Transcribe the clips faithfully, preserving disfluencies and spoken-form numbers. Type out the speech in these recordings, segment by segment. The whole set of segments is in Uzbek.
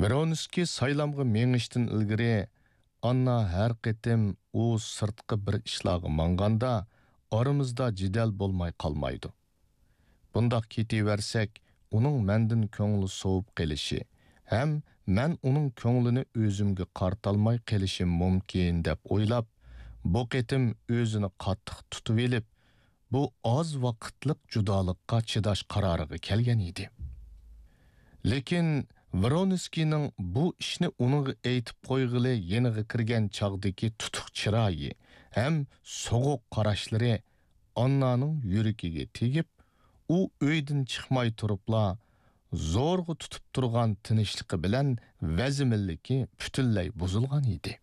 Veronskiy saylamga mengishdan ilgari Anna har qitim u sirtqi bir ishlag'i manganda aramizda jidal bo'lmay qolmaydi. Bundaq ketaversak, uning mendan ko'ngli sovib qelishi, ham men uning ko'nglini o'zimga qartalmay qelishim mumkin deb o'ylab, bu qitim o'zini qattiq tutib elib, bu oz vaqtlik judolikqa chidash qaroriga kelgan edi. Lekin Veronskiyning bu ishni uninga aytib qo'yg'ili yeniga kirgan chog'dagi tutuq chiroyi ham so'g'uq qarashlari Annaning yuragiga tegib, u uydan chiqmay turibla zo'rg'a tutib turgan tinchligi bilan vazimilligi butunlay buzilgan edi.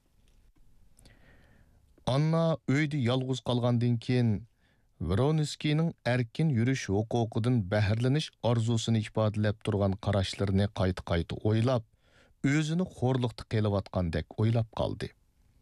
Anna uyda yolg'iz qolgandan keyin Veronskiyning erkin yurish huquqidan bahrlanish orzusini ifodalab turgan qarashlarini qayta-qayta o'ylab, o'zini xo'rliqda qilayotgandek o'ylab qoldi.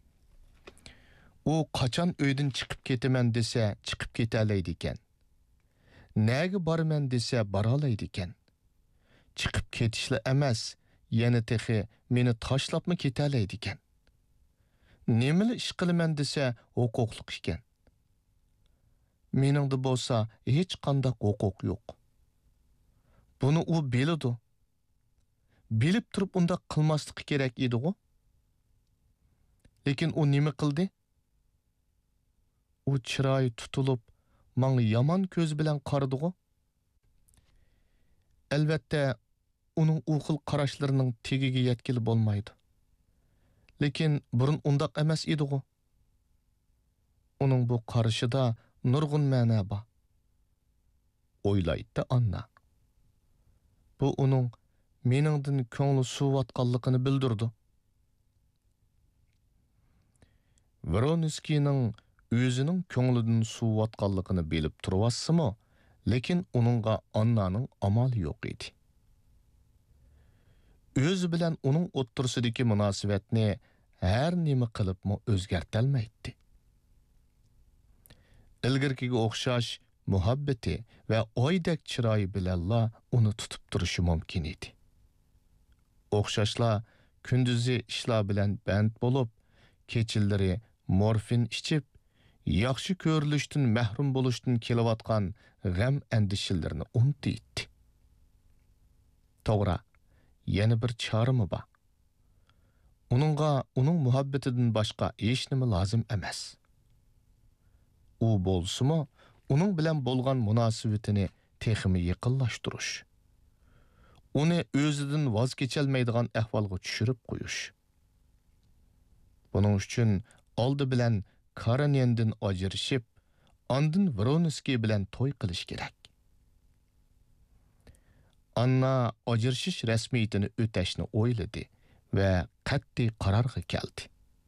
U qachon uydan chiqib ketaman desa, chiqib keta oladi ekan. Nega boraman desa, bora oladi ekan. Chiqib ketishli emas, yana texi meni tashlabmi keta oladi ekan. Nimani ish qilaman desa, huquqli ekan. Meningda bo'lsa hech qanday huquq yo'q. Buni u biladi. Bilib turib unda qilmasligi kerak edi-ku. Lekin u nima qildi? U chiroyi tutilib, menga yomon ko'z bilan qaradi-ku. Albatta, uning u xil qarashlarining tegiga yetkili bo'lmaydi. Lekin burun undaq emas edi-ku. Uning bu qarashida nurg'un ma'no bor. O'ylaydi Anna. Bu uning meningdan ko'ngli suvayotganligini bildirdi. Veronskiyning o'zining ko'nglidan suvayotganligini bilib turibsizmi? Lekin uningga Annaning amali yo'q edi. O'zi bilan uning o'ttirsidagi munosabatni har nima qilibmi o'zgartirolmaydi. Ilgirkiga o'xshash muhabbati va oydek chiroyi bilanla uni tutib turishi mumkin edi. O'xshashla kunduzi ishlar bilan band bo'lib, kechalari morfin ichib, yaxshi ko'rilishdan mahrum bo'lishdan kelayotgan g'am andishilarini unutdi. To'g'ri, yana bir chorami bor. Uningga uning muhabbatidan boshqa hech nima lozim emas. U bo'lsa-mu, uning bilan bo'lgan munosabatini texmi yaqinlashtirish. Uni o'zidan voz kecholmaydigan ahvolga tushirib qo'yish. Buning uchun oldi bilan Karenyandan ajrashib, ondan Veronskiy bilan to'y qilish kerak. Anna ajrashish rasmiyatini o'tashni o'yladi va qat'iy qarorga keldi.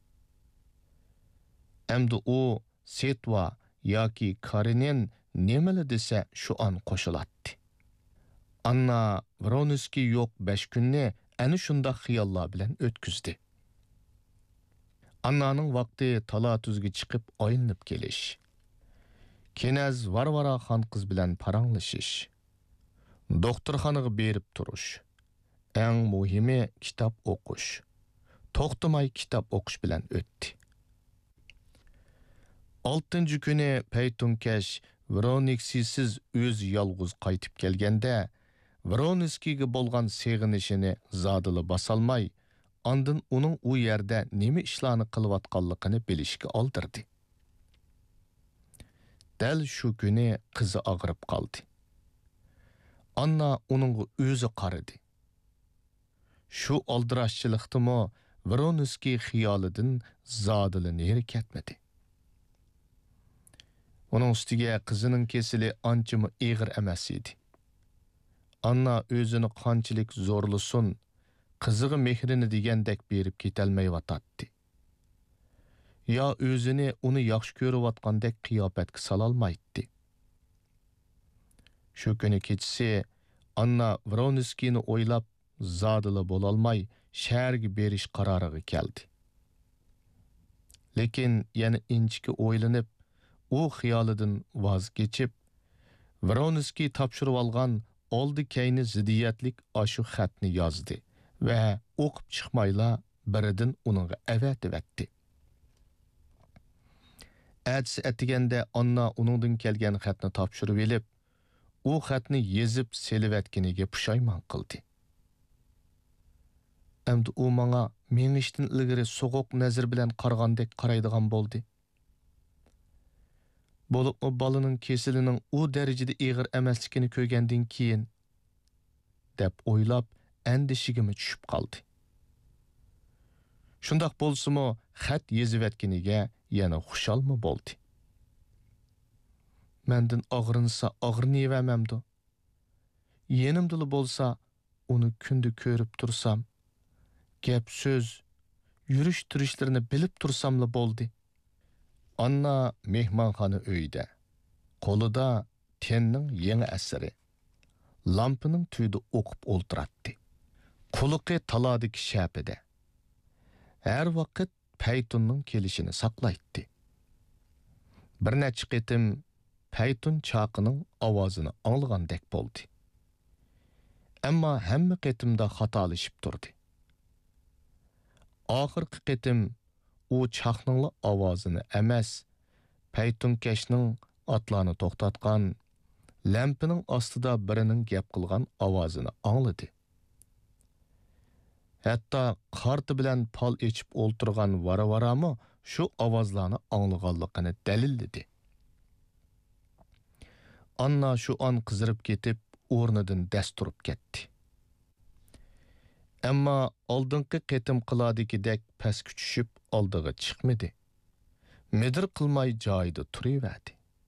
Endi u Setva yoki Karenyan nimali desa shu an qo'shiladi. Anna Veronskiy yo'q besh kunni ana shunda xiyollar bilan o'tkazdi. Annaning vaqti talatuzga chiqib oyinib kelish. Kenaz varvara xon qiz bilan paranglashish. Doktorxonaga berib turish. Eng muhimi kitob o'qish. To'xtamay kitob o'qish bilan o'tdi. oltinchi kuni paytunkash Veronskiy o'z yolg'iz qaytib kelganda, Veronskiyga bo'lgan seg'inishini zodili basalmay, ondan uning u yerda nima ishlarni qilayotganligini bilishga oldirdi. Dal shu kuni qizi og'rib qoldi. Anna uningga o'zi qaradi. Shu oldirashchilikdimi Veronskiy xiyolidan zodili neri ketmadi. Onun ustiga qizining kesili anchimi ig'ir emas edi. Anna o'zini qanchalik zo'rlusun, qiziga mehrini degandek berib ketolmayotdi. Ya o'zini uni yaxshi ko'rayotgandek qiyofatga sololmaydi. Shu kuni kechasi Anna Veronskiyni o'ylab zodili bo'lolmay shaharga berish qaroriga keldi. Lekin yana inchiki o'ylanib, u xiyolidan voz kechib, Veronskiy topshirib olgan oldi keyni ziddiyatlik ashu xatni yozdi va o'qib chiqmayla biridan uningga avativatdi. Әтісі әтігенде Anna uningdan kelgan xatni topshirib elib, u xatni yezib selivatkiniga pushaymon qildi. Endi u menga mengishdan ilgari so'g'uq nazar bilan qaragandek qaraydigan bo'ldi. Bo'lib o balaning kesilining u darajada ig'ir emasligini ko'rgandan keyin deb o'ylab andishigimi tushib qoldi. Shundoq bo'lsa-mu, xat yezivatkiniga yana xushalmi bo'ldi. Mendan og'rinsa og'rinayvermamdi. Yenimdili bo'lsa, uni kunda ko'rib tursam, gap so'z, yurish turishlarini bilib tursamla bo'ldi. Anna mehmonxona uyida, qo'lida Tenning yangi asari, lampaning tuyida o'qib o'ltiratdi. Quliqi talodagi shapida. Her vaqt Paytunning kelishini saqlaydi. Bir necha qitim Paytun chaqining ovozini anglagandek bo'ldi. Ammo hamma qitimda xatolashib turdi. Oxirgi qitim u chaqning ovozini emas, Paytunkashning otlarni to'xtatgan, lampaning ostida birining gap qilgan ovozini angladi. Hatta qarti bilan pal echib o'ltirgan vara-varami shu ovozlarni anglaganligini dalilladi. Anna shu an qizirib ketib, o'rnidan dast turib ketdi. Ammo oldingi qitim qiladikidek pastga tushib oldiga chiqmadi. Medir qilmay joyida turaverdi.